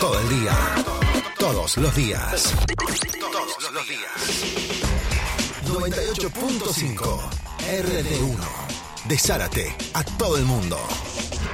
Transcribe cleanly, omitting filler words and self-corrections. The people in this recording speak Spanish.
todo el día. Todos los días. Todos los días. 98.5 RD1. De Zárate a todo el mundo.